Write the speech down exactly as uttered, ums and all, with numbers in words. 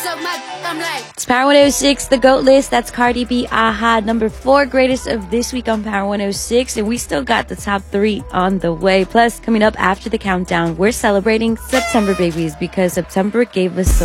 suck my I'm like It's Power one oh six, the GOAT list. That's Cardi B, Aha, number four greatest of this week on Power one oh six. And we still got the top three on the way. Plus, coming up after the countdown, we're celebrating September babies because September gave us some